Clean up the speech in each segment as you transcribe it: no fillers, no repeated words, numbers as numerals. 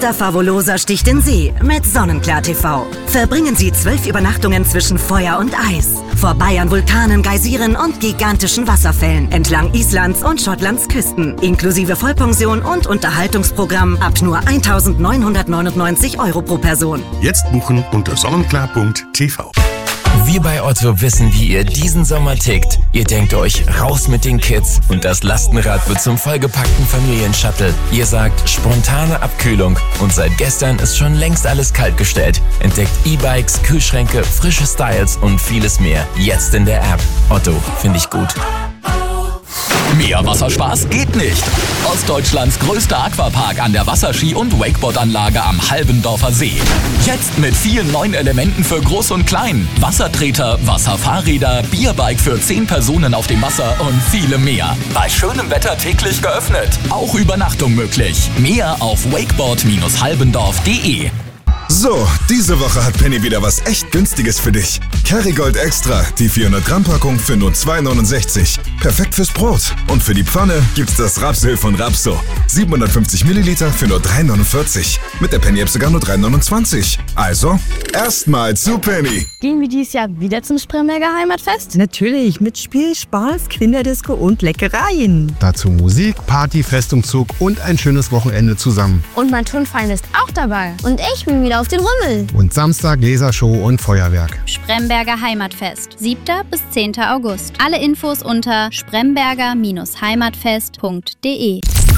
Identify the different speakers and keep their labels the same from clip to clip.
Speaker 1: Mr. Favolosa sticht in See mit Sonnenklar TV. Verbringen Sie 12 Übernachtungen zwischen Feuer und Eis. Vorbei an Vulkanen, Geysiren und gigantischen Wasserfällen entlang Islands und Schottlands Küsten. Inklusive Vollpension und Unterhaltungsprogramm ab nur 1.999 € pro Person.
Speaker 2: Jetzt buchen unter sonnenklar.tv.
Speaker 3: Wir bei Otto wissen, wie ihr diesen Sommer tickt. Ihr denkt euch, raus mit den Kids und das Lastenrad wird zum vollgepackten Familienshuttle. Ihr sagt, spontane Abkühlung und seit gestern ist schon längst alles kaltgestellt. Entdeckt E-Bikes, Kühlschränke, frische Styles und vieles mehr. Jetzt in der App. Otto, finde ich gut.
Speaker 4: Mehr Wasserspaß geht nicht. Ostdeutschlands größter Aquapark an der Wasserski- und Wakeboardanlage am Halbendorfer See. Jetzt mit vielen neuen Elementen für Groß und Klein. Wassertreter, Wasserfahrräder, Bierbike für 10 Personen auf dem Wasser und viele mehr. Bei schönem Wetter täglich geöffnet. Auch Übernachtung möglich. Mehr auf wakeboard-halbendorf.de.
Speaker 5: So, diese Woche hat Penny wieder was echt Günstiges für dich. Kerrygold Extra, die 400 Gramm Packung für nur 2,69. Perfekt fürs Brot. Und für die Pfanne gibt's das Rapsöl von Rapso. 750 Milliliter für nur 3,49. Mit der Penny-App sogar nur 3,29. Also, erstmal zu Penny.
Speaker 6: Gehen wir dieses Jahr wieder zum Spremberger Heimatfest?
Speaker 7: Natürlich, mit Spiel, Spaß, Kinderdisco und Leckereien.
Speaker 8: Dazu Musik, Party, Festumzug und ein schönes Wochenende zusammen.
Speaker 6: Und mein Turnverein ist auch dabei. Und ich bin wieder auf den Rummel.
Speaker 8: Und Samstag Lasershow und Feuerwerk.
Speaker 9: Spremberger Heimatfest, 7. bis 10. August. Alle Infos unter spremberger-heimatfest.de.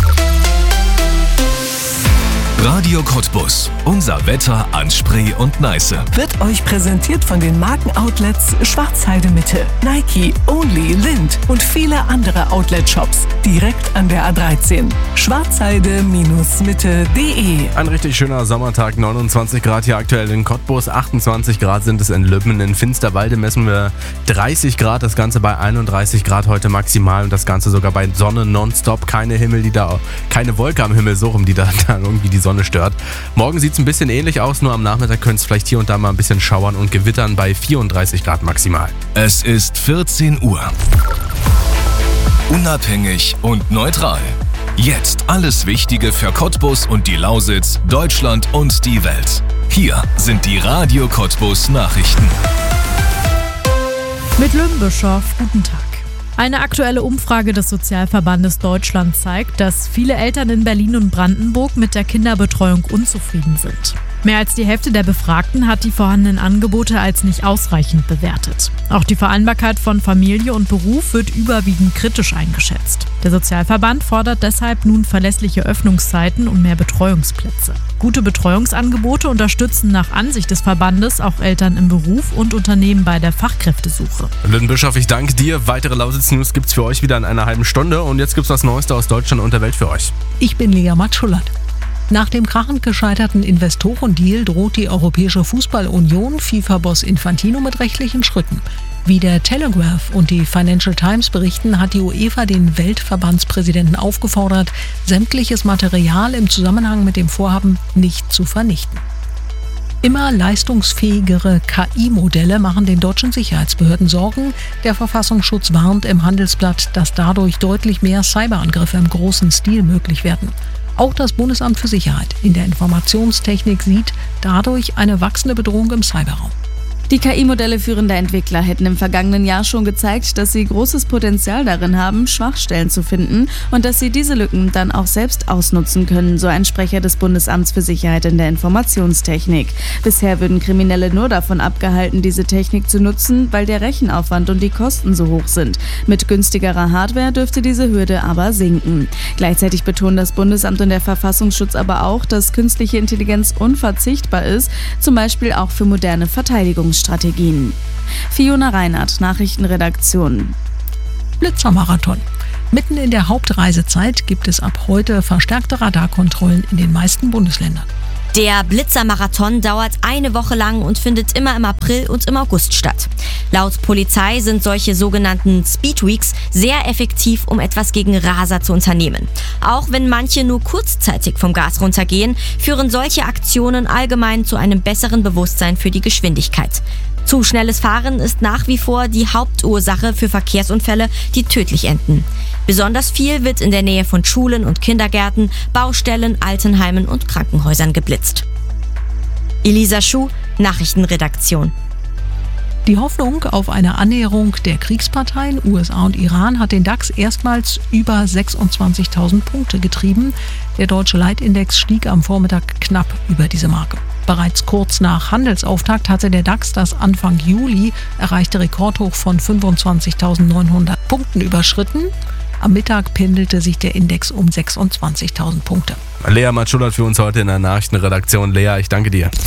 Speaker 10: Radio Cottbus. Unser Wetter an Spree und Neiße.
Speaker 11: Wird euch präsentiert von den Markenoutlets Schwarzheide Mitte, Nike, Only, Lind und viele andere Outlet-Shops. Direkt an der A13. Schwarzheide-mitte.de.
Speaker 12: Ein richtig schöner Sommertag, 29 Grad hier aktuell in Cottbus, 28 Grad sind es in Lübben. In Finsterwalde messen wir 30 Grad, das Ganze bei 31 Grad heute maximal und das Ganze sogar bei Sonne nonstop. Keine Wolke am Himmel, so rum, die da irgendwie die Sonne stört. Morgen sieht es ein bisschen ähnlich aus, nur am Nachmittag könnte es vielleicht hier und da mal ein bisschen schauern und gewittern bei 34 Grad maximal.
Speaker 10: Es ist 14 Uhr. Unabhängig und neutral. Jetzt alles Wichtige für Cottbus und die Lausitz, Deutschland und die Welt. Hier sind die Radio Cottbus Nachrichten.
Speaker 13: Mit Lümbischow, guten Tag. Eine aktuelle Umfrage des Sozialverbandes Deutschland zeigt, dass viele Eltern in Berlin und Brandenburg mit der Kinderbetreuung unzufrieden sind. Mehr als die Hälfte der Befragten hat die vorhandenen Angebote als nicht ausreichend bewertet. Auch die Vereinbarkeit von Familie und Beruf wird überwiegend kritisch eingeschätzt. Der Sozialverband fordert deshalb nun verlässliche Öffnungszeiten und mehr Betreuungsplätze. Gute Betreuungsangebote unterstützen nach Ansicht des Verbandes auch Eltern im Beruf und Unternehmen bei der Fachkräftesuche.
Speaker 12: Lüdenbischof, ich danke dir. Weitere Lausitz-News gibt's für euch wieder in einer halben Stunde. Und jetzt gibt's das Neueste aus Deutschland und der Welt für euch.
Speaker 14: Ich bin Lea Matschulat. Nach dem krachend gescheiterten Investorendeal droht die Europäische Fußballunion FIFA-Boss Infantino mit rechtlichen Schritten. Wie der Telegraph und die Financial Times berichten, hat die UEFA den Weltverbandspräsidenten aufgefordert, sämtliches Material im Zusammenhang mit dem Vorhaben nicht zu vernichten. Immer leistungsfähigere KI-Modelle machen den deutschen Sicherheitsbehörden Sorgen. Der Verfassungsschutz warnt im Handelsblatt, dass dadurch deutlich mehr Cyberangriffe im großen Stil möglich werden. Auch das Bundesamt für Sicherheit in der Informationstechnik sieht dadurch eine wachsende Bedrohung im Cyberraum.
Speaker 15: Die KI-Modelle führender Entwickler hätten im vergangenen Jahr schon gezeigt, dass sie großes Potenzial darin haben, Schwachstellen zu finden und dass sie diese Lücken dann auch selbst ausnutzen können, so ein Sprecher des Bundesamts für Sicherheit in der Informationstechnik. Bisher würden Kriminelle nur davon abgehalten, diese Technik zu nutzen, weil der Rechenaufwand und die Kosten so hoch sind. Mit günstigerer Hardware dürfte diese Hürde aber sinken. Gleichzeitig betonen das Bundesamt und der Verfassungsschutz aber auch, dass künstliche Intelligenz unverzichtbar ist, zum Beispiel auch für moderne Verteidigungsstrategien. Fiona Reinhardt, Nachrichtenredaktion.
Speaker 14: Blitzermarathon. Mitten in der Hauptreisezeit gibt es ab heute verstärkte Radarkontrollen in den meisten Bundesländern.
Speaker 16: Der Blitzermarathon dauert eine Woche lang und findet immer im April und im August statt. Laut Polizei sind solche sogenannten Speedweeks sehr effektiv, um etwas gegen Raser zu unternehmen. Auch wenn manche nur kurzzeitig vom Gas runtergehen, führen solche Aktionen allgemein zu einem besseren Bewusstsein für die Geschwindigkeit. Zu schnelles Fahren ist nach wie vor die Hauptursache für Verkehrsunfälle, die tödlich enden. Besonders viel wird in der Nähe von Schulen und Kindergärten, Baustellen, Altenheimen und Krankenhäusern geblitzt. Elisa Schuh, Nachrichtenredaktion.
Speaker 14: Die Hoffnung auf eine Annäherung der Kriegsparteien USA und Iran hat den DAX erstmals über 26.000 Punkte getrieben. Der deutsche Leitindex stieg am Vormittag knapp über diese Marke. Bereits kurz nach Handelsauftakt hatte der DAX das Anfang Juli erreichte Rekordhoch von 25.900 Punkten überschritten. Am Mittag pendelte sich der Index um 26.000 Punkte.
Speaker 12: Lea Matschulat für uns heute in der Nachrichtenredaktion. Lea, ich danke dir.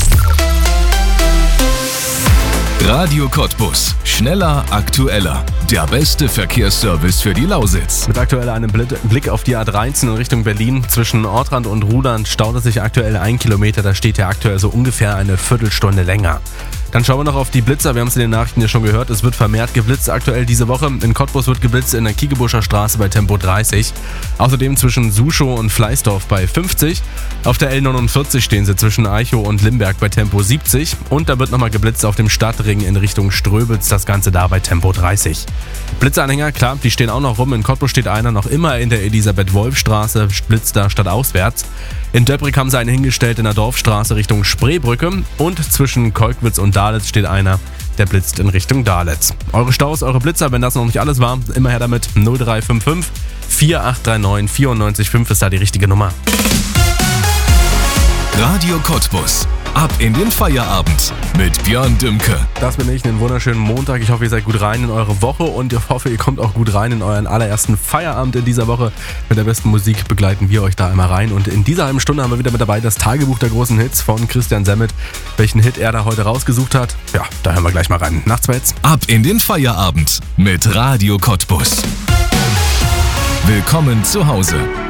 Speaker 10: Radio Cottbus. Schneller, aktueller. Der beste Verkehrsservice für die Lausitz.
Speaker 12: Mit aktuell einem Blick auf die A13 in Richtung Berlin. Zwischen Ortrand und Rudern staut es sich aktuell 1 Kilometer. Da steht ja aktuell so ungefähr eine Viertelstunde länger. Dann schauen wir noch auf die Blitzer. Wir haben es in den Nachrichten ja schon gehört. Es wird vermehrt geblitzt aktuell diese Woche. In Cottbus wird geblitzt in der Kiegebuscher Straße bei Tempo 30. Außerdem zwischen Suschow und Fleißdorf bei 50. Auf der L49 stehen sie zwischen Eichow und Limberg bei Tempo 70. Und da wird nochmal geblitzt auf dem Stadtring in Richtung Ströbitz. Das Ganze da bei Tempo 30. Blitzanhänger, klar, die stehen auch noch rum. In Cottbus steht einer noch immer in der Elisabeth-Wolf-Straße, blitzt da stadtauswärts. In Döbrig haben sie einen hingestellt in der Dorfstraße Richtung Spreebrücke. Und zwischen Kolkwitz und Dahlitz steht einer, der blitzt in Richtung Dahlitz. Eure Staus, eure Blitzer, wenn das noch nicht alles war, immer her damit. 0355 4839 94,5 ist da die richtige Nummer.
Speaker 10: Radio Cottbus. Ab in den Feierabend mit Björn Dümke.
Speaker 12: Das bin ich, einen wunderschönen Montag. Ich hoffe, ihr seid gut rein in eure Woche und ich hoffe, ihr kommt auch gut rein in euren allerersten Feierabend in dieser Woche. Mit der besten Musik begleiten wir euch da einmal rein. Und in dieser halben Stunde haben wir wieder mit dabei das Tagebuch der großen Hits von Christian Semmet. Welchen Hit er da heute rausgesucht hat, ja, da hören wir gleich mal rein. Nachts jetzt.
Speaker 10: Ab in den Feierabend mit Radio Cottbus. Willkommen zu Hause.